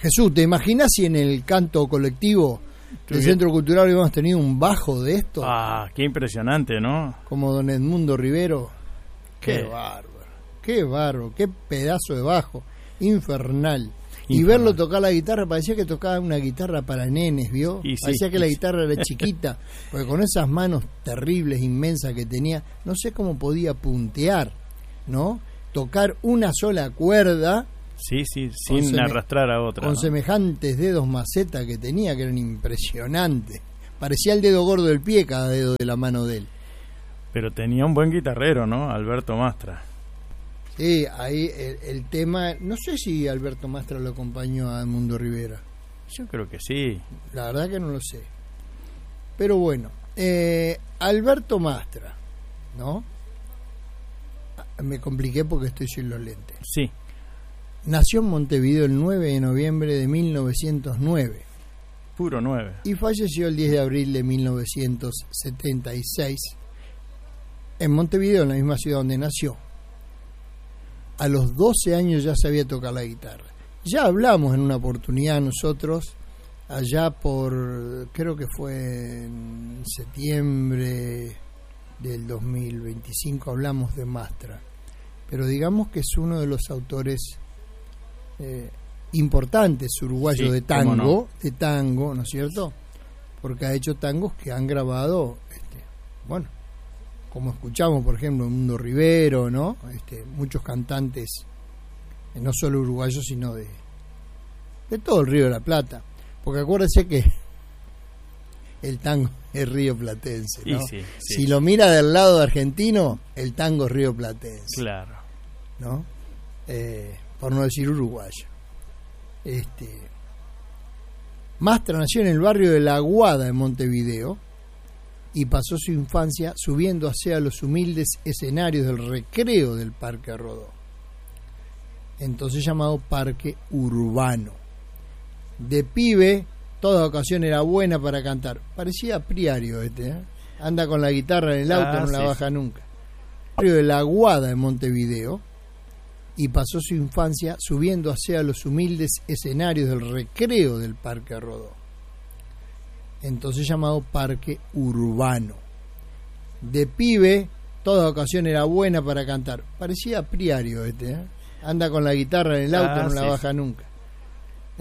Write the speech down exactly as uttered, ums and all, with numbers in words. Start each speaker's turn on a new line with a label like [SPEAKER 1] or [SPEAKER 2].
[SPEAKER 1] Jesús, ¿te imaginas si en el canto colectivo del Centro Cultural hubiéramos tenido un bajo de esto?
[SPEAKER 2] Ah, qué impresionante, ¿no?
[SPEAKER 1] Como don Edmundo Rivero. Qué,
[SPEAKER 2] Qué
[SPEAKER 1] bárbaro, qué bárbaro, qué pedazo de bajo, infernal. Y
[SPEAKER 2] Infernal.
[SPEAKER 1] verlo tocar la guitarra, parecía que tocaba una guitarra para nenes, ¿vio?
[SPEAKER 2] Y sí,
[SPEAKER 1] parecía que
[SPEAKER 2] y
[SPEAKER 1] la
[SPEAKER 2] sí.
[SPEAKER 1] guitarra era chiquita, porque con esas manos terribles, inmensas que tenía, no sé cómo podía puntear, ¿no? Tocar una sola cuerda
[SPEAKER 2] Sí, sí,
[SPEAKER 1] Con
[SPEAKER 2] sin
[SPEAKER 1] seme-
[SPEAKER 2] arrastrar a otra.
[SPEAKER 1] con
[SPEAKER 2] ¿no?
[SPEAKER 1] semejantes dedos maceta que tenía, que eran impresionantes. Parecía el dedo gordo del pie cada dedo de la mano de él.
[SPEAKER 2] Pero tenía un buen guitarrero, ¿no? Alberto Mastra.
[SPEAKER 1] Sí, ahí el, el tema, no sé si Alberto Mastra lo acompañó a Edmundo Rivera.
[SPEAKER 2] Yo creo que sí.
[SPEAKER 1] La verdad que no lo sé. Pero bueno, eh, Alberto Mastra, ¿no? Me compliqué porque estoy sin los lentes.
[SPEAKER 2] Sí.
[SPEAKER 1] Nació en Montevideo el nueve de noviembre de mil novecientos nueve
[SPEAKER 2] Puro nueve.
[SPEAKER 1] y falleció el diez de abril de mil novecientos setenta y seis en Montevideo, en la misma ciudad donde nació. A los doce años ya sabía tocar la guitarra. Ya hablamos en una oportunidad nosotros, allá por, creo que fue en septiembre del dos mil veinticinco, hablamos de Mastra. Pero digamos que es uno de los autores eh, importantes uruguayos
[SPEAKER 2] Sí,
[SPEAKER 1] de
[SPEAKER 2] cómo
[SPEAKER 1] tango,
[SPEAKER 2] no.
[SPEAKER 1] de tango, ¿no es cierto? Porque ha hecho tangos que han grabado, este, bueno, como escuchamos, por ejemplo, Mundo Rivero, ¿no? Este, muchos cantantes, eh, no solo uruguayos, sino de, de todo el Río de la Plata. Porque acuérdense que el tango es rioplatense, ¿no?
[SPEAKER 2] Y sí, sí.
[SPEAKER 1] Si lo mira del lado argentino, el tango es rioplatense,
[SPEAKER 2] Claro.
[SPEAKER 1] ¿no? Eh, por no decir uruguayo. Este, Mastra nació en el barrio de La Aguada, en Montevideo, y pasó su infancia subiendo hacia los humildes escenarios del recreo del Parque Rodó, entonces llamado Parque Urbano. De pibe, toda ocasión era buena para cantar. Parecía Priario este, ¿eh? Anda con la guitarra en el auto,
[SPEAKER 2] Ah,
[SPEAKER 1] no la
[SPEAKER 2] sí,
[SPEAKER 1] baja nunca. Barrio de La Aguada, en Montevideo, y pasó su infancia subiendo hacia los humildes escenarios del recreo del Parque Rodó, entonces llamado Parque Urbano. De pibe, toda ocasión era buena para cantar. Parecía Priario este, ¿eh? Anda con la guitarra en el auto,
[SPEAKER 2] Ah,
[SPEAKER 1] no la
[SPEAKER 2] sí,
[SPEAKER 1] baja
[SPEAKER 2] sí.
[SPEAKER 1] nunca.